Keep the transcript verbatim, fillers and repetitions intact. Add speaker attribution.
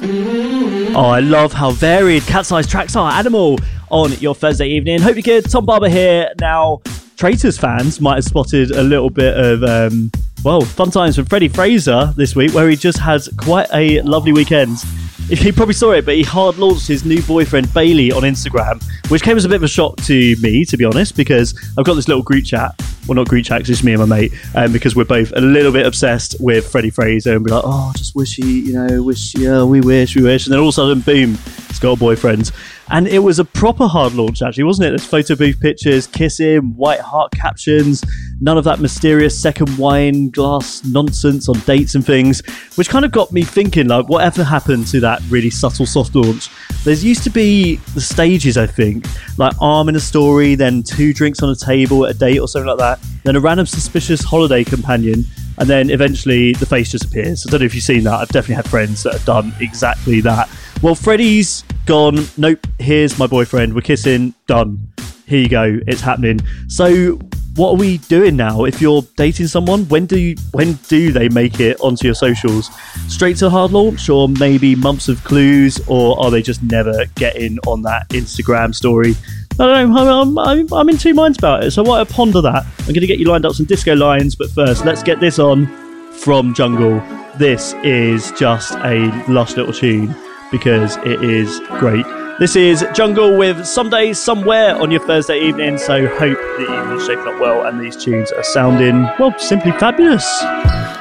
Speaker 1: Oh, I love how varied Cat's Eyes tracks are. Animal on your Thursday evening. Hope you're good. Tom Barber here. Now, Traitors fans might have spotted a little bit of, um, well, fun times with Freddie Fraser this week, where he just had quite a lovely weekend. He probably saw it, but he hard launched his new boyfriend Bailey on Instagram, which came as a bit of a shock to me, to be honest, because I've got this little group chat. Well, not group chat, 'cause it's me and my mate, um, because we're both a little bit obsessed with Freddie Fraser, and we're like, oh, just wish he, you know, wish, yeah, we wish, we wish, and then all of a sudden, boom, he's got a boyfriend. And it was a proper hard launch, actually, wasn't it? There's photo booth pictures, kissing, white heart captions, none of that mysterious second wine glass nonsense on dates and things, which kind of got me thinking, like, whatever happened to that really subtle soft launch? There's used to be the stages, I think, like arm in a story, then two drinks on a table at a date or something like that, then a random suspicious holiday companion, and then eventually the face just appears. I don't know if you've seen that. I've definitely had friends that have done exactly that. Well, Freddie's gone, nope, here's my boyfriend, we're kissing, done. Here you go, it's happening. So what are we doing now? If you're dating someone, when do you, when do they make it onto your socials? Straight to a hard launch, or maybe months of clues, or are they just never getting on that Instagram story? I don't know, I'm, I'm, I'm in two minds about it, so I want to ponder that. I'm going to get you lined up some disco lines, but first, let's get this on from Jungle. This is just a lush little tune, because it is great. This is Jungle with Someday, Somewhere on your Thursday evening, so hope the evening's shaping up well and these tunes are sounding, well, simply fabulous.